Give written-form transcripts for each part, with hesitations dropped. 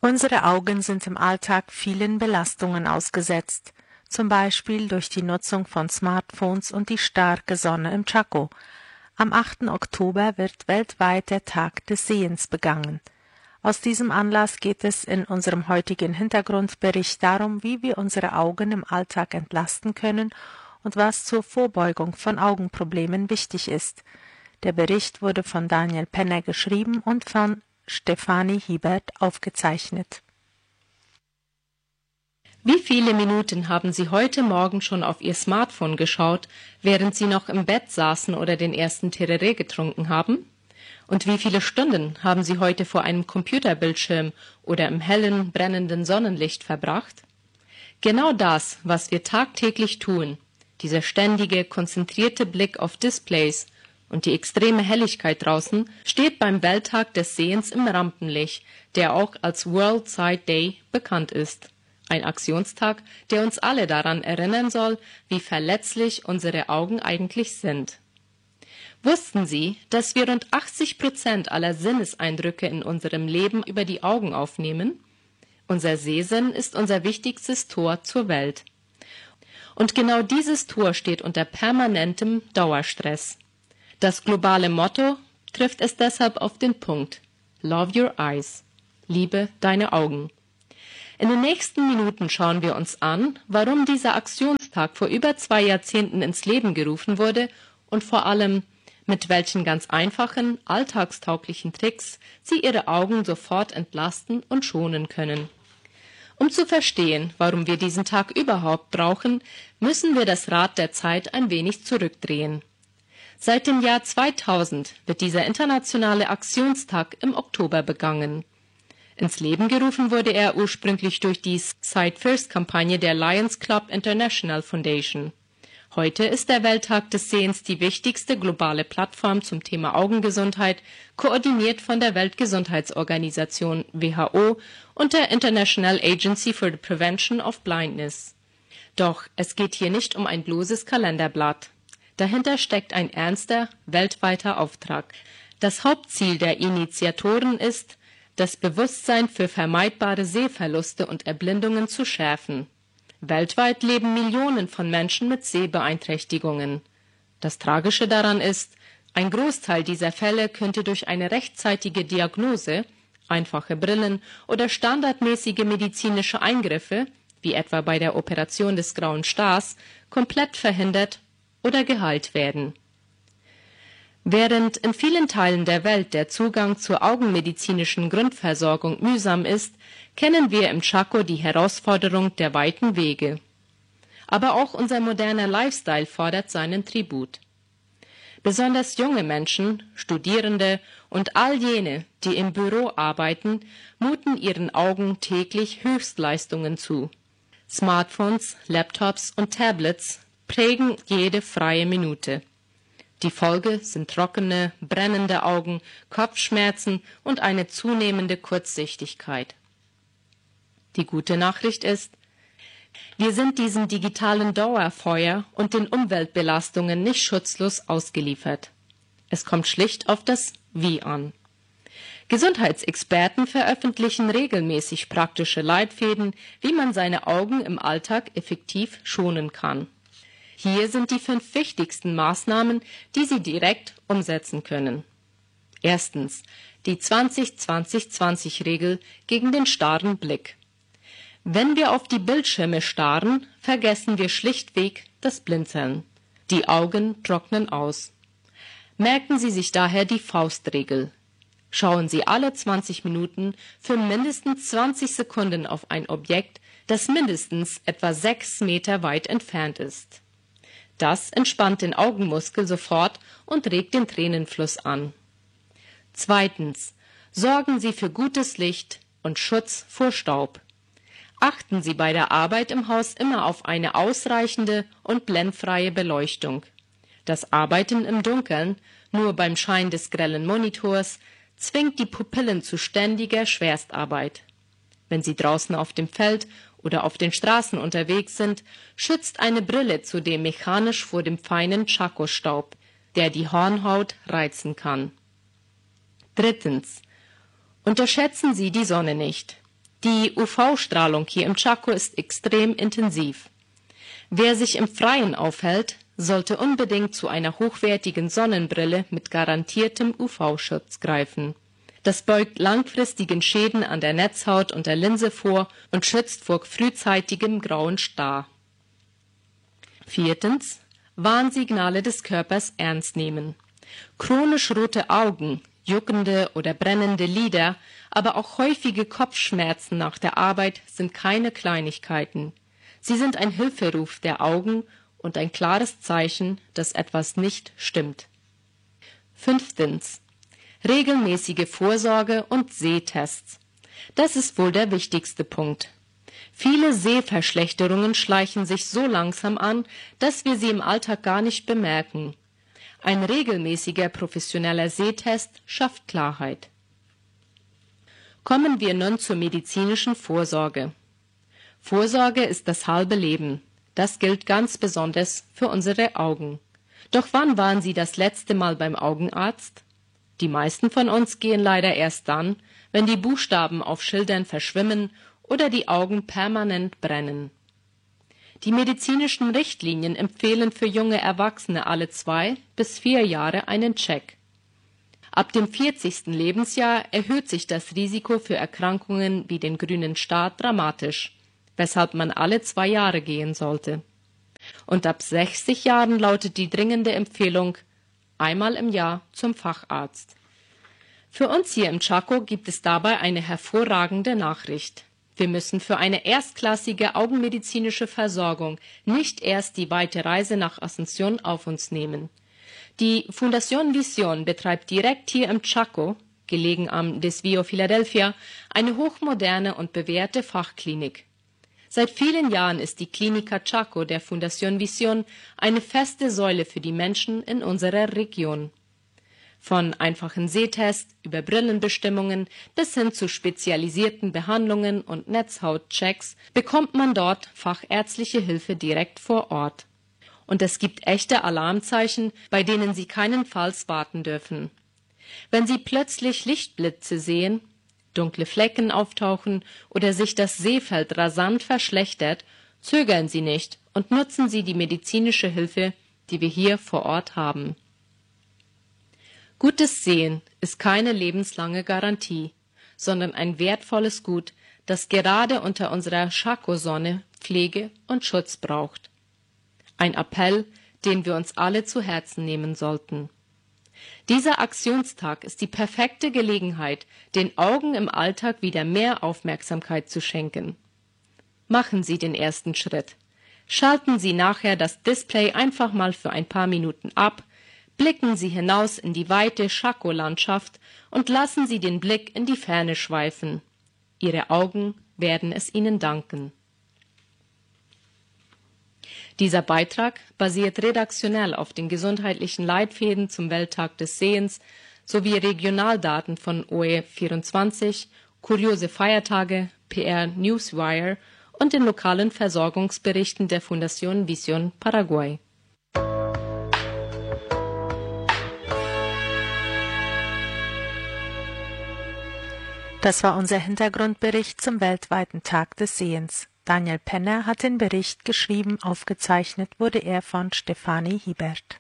Unsere Augen sind im Alltag vielen Belastungen ausgesetzt, zum Beispiel durch die Nutzung von Smartphones und die starke Sonne im Chaco. Am 8. Oktober wird weltweit der Tag des Sehens begangen. Aus diesem Anlass geht es in unserem heutigen Hintergrundbericht darum, wie wir unsere Augen im Alltag entlasten können und was zur Vorbeugung von Augenproblemen wichtig ist. Der Bericht wurde von Daniel Penner geschrieben und von Stefanie Hiebert aufgezeichnet. Wie viele Minuten haben Sie heute Morgen schon auf Ihr Smartphone geschaut, während Sie noch im Bett saßen oder den ersten Tereré getrunken haben? Und wie viele Stunden haben Sie heute vor einem Computerbildschirm oder im hellen, brennenden Sonnenlicht verbracht? Genau das, was wir tagtäglich tun, dieser ständige, konzentrierte Blick auf Displays und die extreme Helligkeit draußen, steht beim Welttag des Sehens im Rampenlicht, der auch als World Sight Day bekannt ist. Ein Aktionstag, der uns alle daran erinnern soll, wie verletzlich unsere Augen eigentlich sind. Wussten Sie, dass wir rund 80% aller Sinneseindrücke in unserem Leben über die Augen aufnehmen? Unser Sehsinn ist unser wichtigstes Tor zur Welt. Und genau dieses Tor steht unter permanentem Dauerstress. Das globale Motto trifft es deshalb auf den Punkt. Love your eyes. Liebe deine Augen. In den nächsten Minuten schauen wir uns an, warum dieser Aktionstag vor über 2 Jahrzehnten ins Leben gerufen wurde und vor allem, mit welchen ganz einfachen, alltagstauglichen Tricks Sie Ihre Augen sofort entlasten und schonen können. Um zu verstehen, warum wir diesen Tag überhaupt brauchen, müssen wir das Rad der Zeit ein wenig zurückdrehen. Seit dem Jahr 2000 wird dieser internationale Aktionstag im Oktober begangen. Ins Leben gerufen wurde er ursprünglich durch die Sight First-Kampagne der Lions Club International Foundation. Heute ist der Welttag des Sehens die wichtigste globale Plattform zum Thema Augengesundheit, koordiniert von der Weltgesundheitsorganisation WHO und der International Agency for the Prevention of Blindness. Doch es geht hier nicht um ein bloßes Kalenderblatt. Dahinter steckt ein ernster, weltweiter Auftrag. Das Hauptziel der Initiatoren ist, das Bewusstsein für vermeidbare Sehverluste und Erblindungen zu schärfen. Weltweit leben Millionen von Menschen mit Sehbeeinträchtigungen. Das Tragische daran ist, ein Großteil dieser Fälle könnte durch eine rechtzeitige Diagnose, einfache Brillen oder standardmäßige medizinische Eingriffe, wie etwa bei der Operation des Grauen Stars, komplett verhindert oder geheilt werden. Während in vielen Teilen der Welt der Zugang zur augenmedizinischen Grundversorgung mühsam ist, kennen wir im Chaco die Herausforderung der weiten Wege. Aber auch unser moderner Lifestyle fordert seinen Tribut. Besonders junge Menschen, Studierende und all jene, die im Büro arbeiten, muten ihren Augen täglich Höchstleistungen zu. Smartphones, Laptops und Tablets prägen jede freie Minute. Die Folge sind trockene, brennende Augen, Kopfschmerzen und eine zunehmende Kurzsichtigkeit. Die gute Nachricht ist, wir sind diesem digitalen Dauerfeuer und den Umweltbelastungen nicht schutzlos ausgeliefert. Es kommt schlicht auf das Wie an. Gesundheitsexperten veröffentlichen regelmäßig praktische Leitfäden, wie man seine Augen im Alltag effektiv schonen kann. Hier sind die 5 wichtigsten Maßnahmen, die Sie direkt umsetzen können. Erstens, die 20-20-20-Regel gegen den starren Blick. Wenn wir auf die Bildschirme starren, vergessen wir schlichtweg das Blinzeln. Die Augen trocknen aus. Merken Sie sich daher die Faustregel. Schauen Sie alle 20 Minuten für mindestens 20 Sekunden auf ein Objekt, das mindestens etwa 6 Meter weit entfernt ist. Das entspannt den Augenmuskel sofort und regt den Tränenfluss an. Zweitens, sorgen Sie für gutes Licht und Schutz vor Staub. Achten Sie bei der Arbeit im Haus immer auf eine ausreichende und blendfreie Beleuchtung. Das Arbeiten im Dunkeln, nur beim Schein des grellen Monitors, zwingt die Pupillen zu ständiger Schwerstarbeit. Wenn Sie draußen auf dem Feld oder auf den Straßen unterwegs sind, schützt eine Brille zudem mechanisch vor dem feinen Chaco-Staub, der die Hornhaut reizen kann. Drittens. Unterschätzen Sie die Sonne nicht. Die UV-Strahlung hier im Chaco ist extrem intensiv. Wer sich im Freien aufhält, sollte unbedingt zu einer hochwertigen Sonnenbrille mit garantiertem UV-Schutz greifen. Das beugt langfristigen Schäden an der Netzhaut und der Linse vor und schützt vor frühzeitigem grauen Star. 4. Warnsignale des Körpers ernst nehmen. Chronisch rote Augen, juckende oder brennende Lider, aber auch häufige Kopfschmerzen nach der Arbeit sind keine Kleinigkeiten. Sie sind ein Hilferuf der Augen und ein klares Zeichen, dass etwas nicht stimmt. 5. Regelmäßige Vorsorge und Sehtests. Das ist wohl der wichtigste Punkt. Viele Sehverschlechterungen schleichen sich so langsam an, dass wir sie im Alltag gar nicht bemerken. Ein regelmäßiger professioneller Sehtest schafft Klarheit. Kommen wir nun zur medizinischen Vorsorge. Vorsorge ist das halbe Leben. Das gilt ganz besonders für unsere Augen. Doch wann waren Sie das letzte Mal beim Augenarzt? Die meisten von uns gehen leider erst dann, wenn die Buchstaben auf Schildern verschwimmen oder die Augen permanent brennen. Die medizinischen Richtlinien empfehlen für junge Erwachsene alle 2 bis 4 Jahre einen Check. Ab dem 40. Lebensjahr erhöht sich das Risiko für Erkrankungen wie den grünen Star dramatisch, weshalb man alle 2 Jahre gehen sollte. Und ab 60 Jahren lautet die dringende Empfehlung: einmal im Jahr zum Facharzt. Für uns hier im Chaco gibt es dabei eine hervorragende Nachricht. Wir müssen für eine erstklassige augenmedizinische Versorgung nicht erst die weite Reise nach Asunción auf uns nehmen. Die Fundación Visión betreibt direkt hier im Chaco, gelegen am Desvío Philadelphia, eine hochmoderne und bewährte Fachklinik. Seit vielen Jahren ist die Clínica Chaco der Fundación Visión eine feste Säule für die Menschen in unserer Region. Von einfachen Sehtests über Brillenbestimmungen bis hin zu spezialisierten Behandlungen und Netzhautchecks bekommt man dort fachärztliche Hilfe direkt vor Ort. Und es gibt echte Alarmzeichen, bei denen Sie keinenfalls warten dürfen. Wenn Sie plötzlich Lichtblitze sehen, dunkle Flecken auftauchen oder sich das Sehfeld rasant verschlechtert, zögern Sie nicht und nutzen Sie die medizinische Hilfe, die wir hier vor Ort haben. Gutes Sehen ist keine lebenslange Garantie, sondern ein wertvolles Gut, das gerade unter unserer Chaco-Sonne Pflege und Schutz braucht. Ein Appell, den wir uns alle zu Herzen nehmen sollten. Dieser Aktionstag ist die perfekte Gelegenheit, den Augen im Alltag wieder mehr Aufmerksamkeit zu schenken. Machen Sie den ersten Schritt. Schalten Sie nachher das Display einfach mal für ein paar Minuten ab, blicken Sie hinaus in die weite Chaco-Landschaft und lassen Sie den Blick in die Ferne schweifen. Ihre Augen werden es Ihnen danken. Dieser Beitrag basiert redaktionell auf den gesundheitlichen Leitfäden zum Welttag des Sehens sowie Regionaldaten von OE24, kuriose Feiertage, PR Newswire und den lokalen Versorgungsberichten der Fundación Visión Paraguay. Das war unser Hintergrundbericht zum weltweiten Tag des Sehens. Daniel Penner hat den Bericht geschrieben, aufgezeichnet wurde er von Stefanie Hiebert.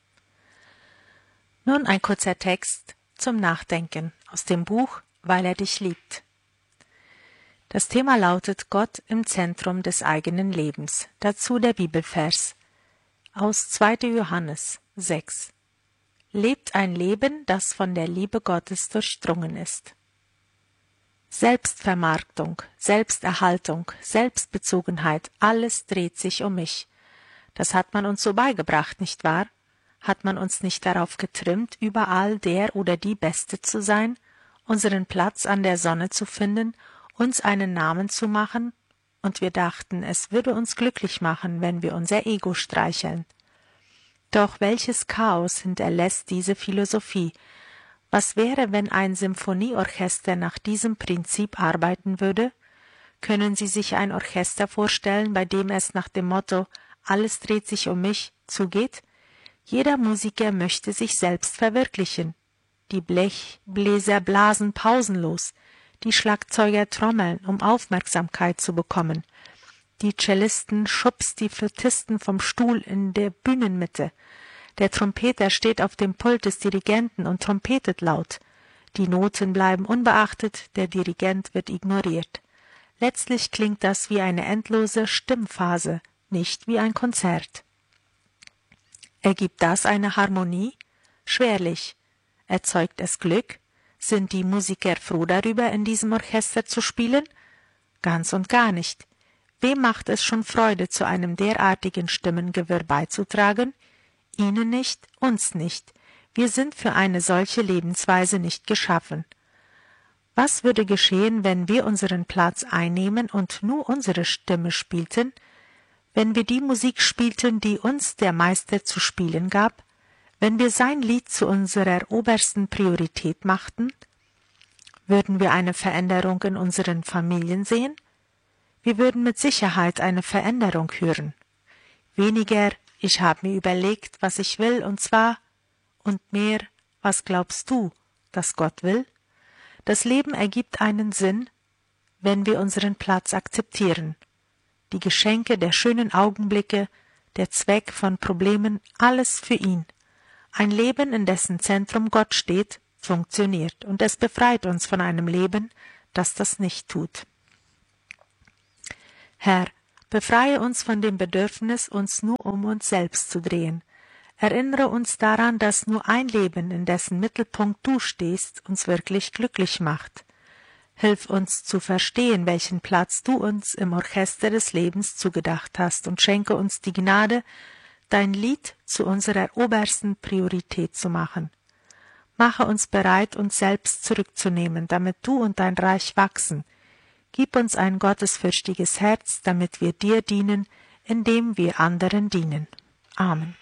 Nun ein kurzer Text zum Nachdenken aus dem Buch Weil er dich liebt. Das Thema lautet Gott im Zentrum des eigenen Lebens. Dazu der Bibelvers aus 2. Johannes 6. Lebt ein Leben, das von der Liebe Gottes durchdrungen ist. Selbstvermarktung, Selbsterhaltung, Selbstbezogenheit, alles dreht sich um mich. Das hat man uns so beigebracht, nicht wahr? Hat man uns nicht darauf getrimmt, überall der oder die Beste zu sein, unseren Platz an der Sonne zu finden, uns einen Namen zu machen? Und wir dachten, es würde uns glücklich machen, wenn wir unser Ego streicheln. Doch welches Chaos hinterlässt diese Philosophie? Was wäre, wenn ein Symphonieorchester nach diesem Prinzip arbeiten würde? Können Sie sich ein Orchester vorstellen, bei dem es nach dem Motto »Alles dreht sich um mich« zugeht? Jeder Musiker möchte sich selbst verwirklichen. Die Blechbläser blasen pausenlos. Die Schlagzeuger trommeln, um Aufmerksamkeit zu bekommen. Die Cellisten schubst die Flötisten vom Stuhl in der Bühnenmitte. Der Trompeter steht auf dem Pult des Dirigenten und trompetet laut. Die Noten bleiben unbeachtet, der Dirigent wird ignoriert. Letztlich klingt das wie eine endlose Stimmphase, nicht wie ein Konzert. Ergibt das eine Harmonie? Schwerlich. Erzeugt es Glück? Sind die Musiker froh darüber, in diesem Orchester zu spielen? Ganz und gar nicht. Wem macht es schon Freude, zu einem derartigen Stimmengewirr beizutragen? Ihnen nicht, uns nicht. Wir sind für eine solche Lebensweise nicht geschaffen. Was würde geschehen, wenn wir unseren Platz einnehmen und nur unsere Stimme spielten? Wenn wir die Musik spielten, die uns der Meister zu spielen gab? Wenn wir sein Lied zu unserer obersten Priorität machten? Würden wir eine Veränderung in unseren Familien sehen? Wir würden mit Sicherheit eine Veränderung hören. Weniger, ich habe mir überlegt, was ich will, und zwar, und mehr, was glaubst du, dass Gott will? Das Leben ergibt einen Sinn, wenn wir unseren Platz akzeptieren. Die Geschenke der schönen Augenblicke, der Zweck von Problemen, alles für ihn. Ein Leben, in dessen Zentrum Gott steht, funktioniert, und es befreit uns von einem Leben, das das nicht tut. Herr, befreie uns von dem Bedürfnis, uns nur um uns selbst zu drehen. Erinnere uns daran, dass nur ein Leben, in dessen Mittelpunkt du stehst, uns wirklich glücklich macht. Hilf uns zu verstehen, welchen Platz du uns im Orchester des Lebens zugedacht hast, und schenke uns die Gnade, dein Lied zu unserer obersten Priorität zu machen. Mache uns bereit, uns selbst zurückzunehmen, damit du und dein Reich wachsen. Gib uns ein gottesfürchtiges Herz, damit wir dir dienen, indem wir anderen dienen. Amen.